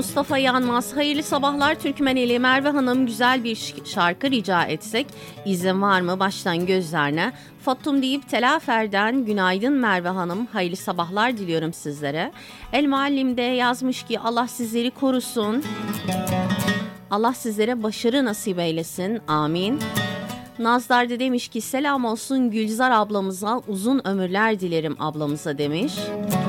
Mustafa Yanmaz, hayırlı sabahlar Türkmeneli. Merve Hanım, güzel bir şarkı rica etsek izin var mı baştan gözlerine? Fattum deyip Telafer'den günaydın Merve Hanım, hayırlı sabahlar diliyorum sizlere. El Muallim de yazmış ki Allah sizleri korusun, Allah sizlere başarı nasip eylesin, amin. Nazdar da demiş ki selam olsun Gülzar ablamıza, uzun ömürler dilerim ablamıza demiş.